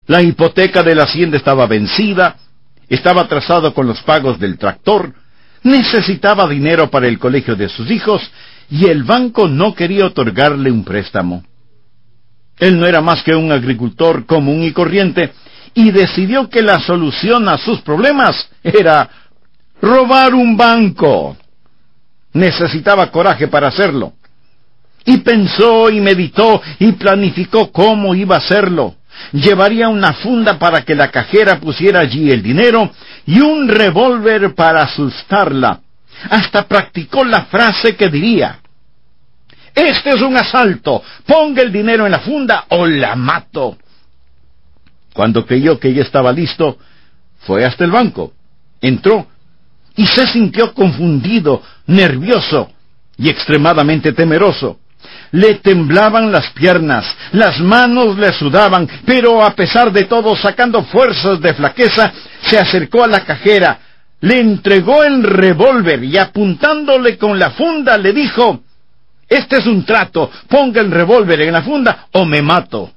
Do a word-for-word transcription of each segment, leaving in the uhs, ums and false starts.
La hipoteca de la hacienda estaba vencida, estaba atrasado con los pagos del tractor, necesitaba dinero para el colegio de sus hijos, y el banco no quería otorgarle un préstamo. Él no era más que un agricultor común y corriente, y decidió que la solución a sus problemas era robar un banco. Necesitaba coraje para hacerlo. Y pensó y meditó y planificó cómo iba a hacerlo. Llevaría una funda para que la cajera pusiera allí el dinero y un revólver para asustarla. Hasta practicó la frase que diría: «Este es un asalto, ponga el dinero en la funda o la mato». Cuando creyó que ya estaba listo, fue hasta el banco, entró y se sintió confundido, nervioso y extremadamente temeroso. Le temblaban las piernas, las manos le sudaban, pero a pesar de todo, sacando fuerzas de flaqueza, se acercó a la cajera, le entregó el revólver y apuntándole con la funda le dijo: «Este es un trato, ponga el revólver en la funda o me mato».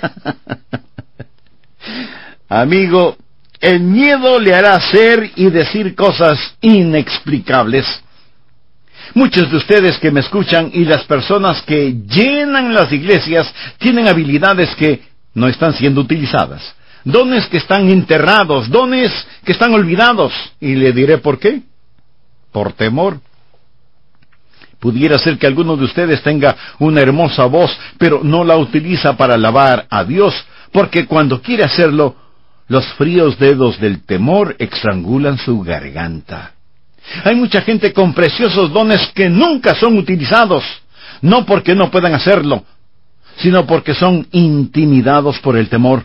Amigo, el miedo le hará hacer y decir cosas inexplicables. Muchos de ustedes que me escuchan y las personas que llenan las iglesias tienen habilidades que no están siendo utilizadas, dones que están enterrados, dones que están olvidados, y le diré por qué. Por temor. Pudiera ser que alguno de ustedes tenga una hermosa voz, pero no la utiliza para alabar a Dios, porque cuando quiere hacerlo, los fríos dedos del temor estrangulan su garganta. Hay mucha gente con preciosos dones que nunca son utilizados, no porque no puedan hacerlo, sino porque son intimidados por el temor.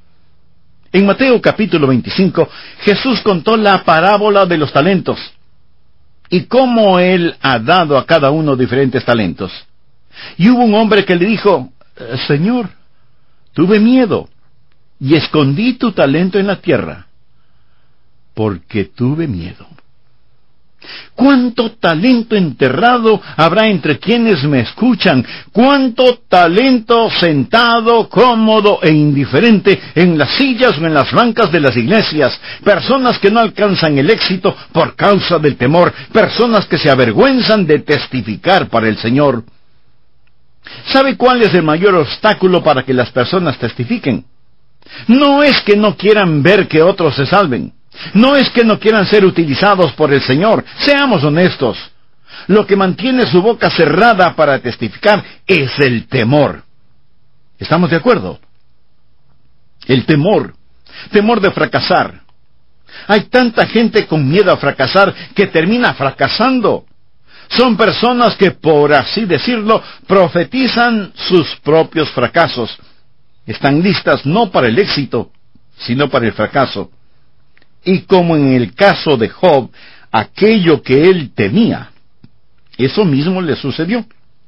En Mateo capítulo veinticinco, Jesús contó la parábola de los talentos, y cómo Él ha dado a cada uno diferentes talentos. Y hubo un hombre que le dijo: «Señor, tuve miedo, y escondí tu talento en la tierra, porque tuve miedo». ¿Cuánto talento enterrado habrá entre quienes me escuchan? ¿Cuánto talento sentado, cómodo e indiferente en las sillas o en las bancas de las iglesias? Personas que no alcanzan el éxito por causa del temor, personas que se avergüenzan de testificar para el Señor. ¿Sabe cuál es el mayor obstáculo para que las personas testifiquen? No es que no quieran ver que otros se salven. No es que no quieran ser utilizados por el Señor. Seamos honestos. Lo que mantiene su boca cerrada para testificar es el temor. ¿Estamos de acuerdo? El temor. Temor de fracasar. Hay tanta gente con miedo a fracasar que termina fracasando. Son personas que, por así decirlo, profetizan sus propios fracasos. Están listas no para el éxito, sino para el fracaso. Y como en el caso de Job, aquello que él temía, eso mismo le sucedió.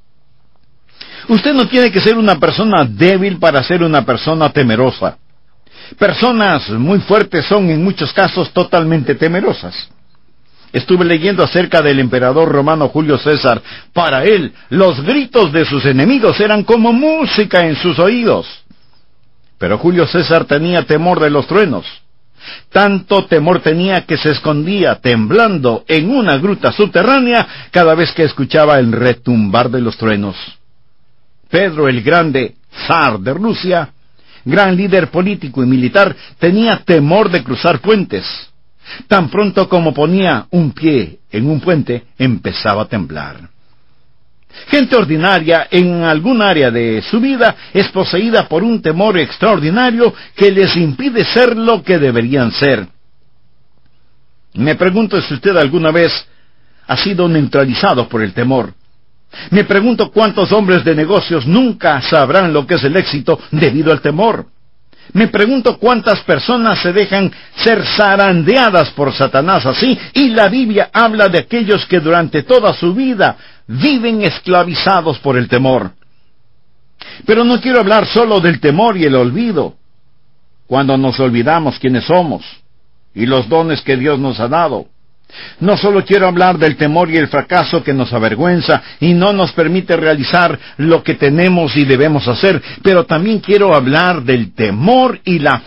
Usted no tiene que ser una persona débil para ser una persona temerosa. Personas muy fuertes son en muchos casos totalmente temerosas. Estuve leyendo acerca del emperador romano Julio César. Para él, los gritos de sus enemigos eran como música en sus oídos. Pero Julio César tenía temor de los truenos. Tanto temor tenía que se escondía temblando en una gruta subterránea cada vez que escuchaba el retumbar de los truenos. Pedro el Grande, zar de Rusia, gran líder político y militar, tenía temor de cruzar puentes. Tan pronto como ponía un pie en un puente, empezaba a temblar. Gente ordinaria en algún área de su vida es poseída por un temor extraordinario que les impide ser lo que deberían ser. Me pregunto si usted alguna vez ha sido neutralizado por el temor. Me pregunto cuántos hombres de negocios nunca sabrán lo que es el éxito debido al temor. Me pregunto cuántas personas se dejan ser zarandeadas por Satanás así, y la Biblia habla de aquellos que durante toda su vida viven esclavizados por el temor. Pero no quiero hablar solo del temor y el olvido, cuando nos olvidamos quiénes somos y los dones que Dios nos ha dado. No solo quiero hablar del temor y el fracaso que nos avergüenza y no nos permite realizar lo que tenemos y debemos hacer, pero también quiero hablar del temor y la